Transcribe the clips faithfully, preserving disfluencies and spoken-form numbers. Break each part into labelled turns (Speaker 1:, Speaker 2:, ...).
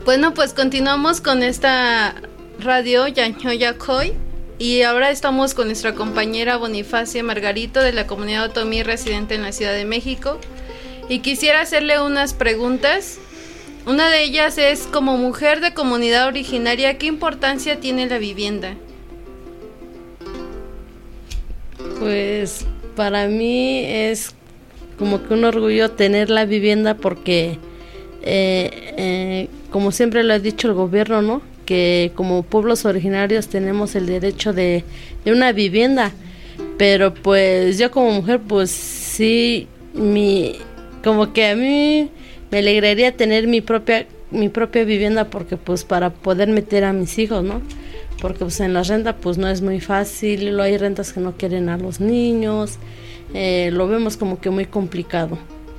Speaker 1: Bueno, pues continuamos con esta radio Yanhoyacoy y ahora estamos con nuestra compañera Bonifacia Margarito de la comunidad otomí residente en la Ciudad de México y quisiera hacerle unas preguntas. Una de ellas es, como mujer de comunidad originaria, ¿qué importancia tiene la vivienda?
Speaker 2: Pues para mí es como que un orgullo tener la vivienda porque eh, eh, como siempre lo ha dicho el gobierno, ¿no? Que como pueblos originarios tenemos el derecho de, de una vivienda, pero pues yo como mujer pues sí, mi, como que a mí me alegraría tener mi propia mi propia vivienda porque pues para poder meter a mis hijos, ¿no? Porque pues en la renta pues no es muy fácil, lo hay rentas que no quieren a los niños, eh, lo vemos como que muy complicado.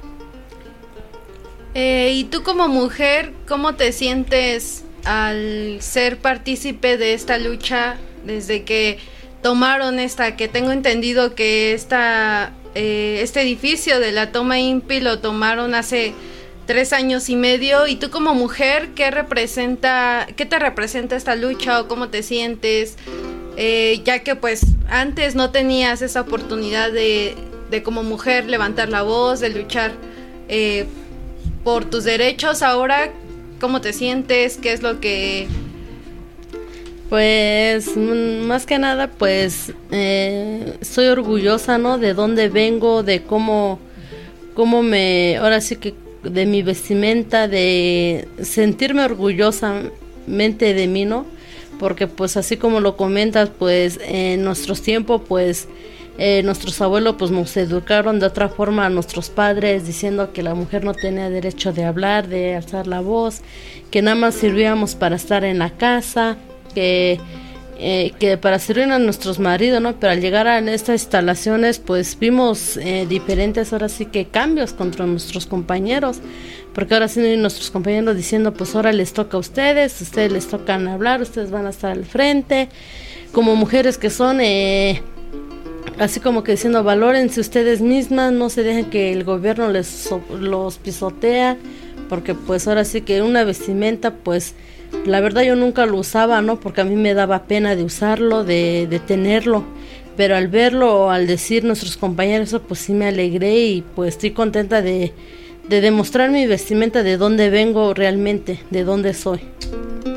Speaker 1: Eh, y tú como mujer, ¿cómo te sientes al ser partícipe de esta lucha desde que tomaron esta, que tengo entendido que esta, eh, este edificio de la Toma INPI lo tomaron hace tres años y medio, y tú como mujer, ¿qué representa, qué te representa esta lucha o cómo te sientes? Eh, ya que pues antes no tenías esa oportunidad de, de como mujer levantar la voz, de luchar eh, por tus derechos. Ahora, ¿cómo te sientes? ¿Qué es lo que...?
Speaker 2: Pues más que nada pues eh, estoy orgullosa, ¿no? De dónde vengo, de cómo, cómo me, ahora sí que de mi vestimenta, de sentirme orgullosamente de mí, ¿no? Porque pues así como lo comentas, pues en nuestros tiempos pues eh, nuestros abuelos pues nos educaron de otra forma a nuestros padres, diciendo que la mujer no tenía derecho de hablar, de alzar la voz, que nada más servíamos para estar en la casa, que eh, que para servir a nuestros maridos, ¿no? Pero al llegar a estas instalaciones pues vimos eh, diferentes, ahora sí que cambios contra nuestros compañeros, porque ahora sí nuestros compañeros diciendo pues ahora les toca a ustedes, ustedes les tocan hablar, ustedes van a estar al frente, como mujeres que son, eh, así como que diciendo valórense ustedes mismas, no se dejen que el gobierno les los pisotea, porque pues ahora sí que una vestimenta pues la verdad yo nunca lo usaba, ¿no? Porque a mí me daba pena de usarlo, de, de tenerlo, pero al verlo, al decir nuestros compañeros eso, pues sí me alegré y pues estoy contenta de, de demostrar mi vestimenta, de dónde vengo realmente, de dónde soy.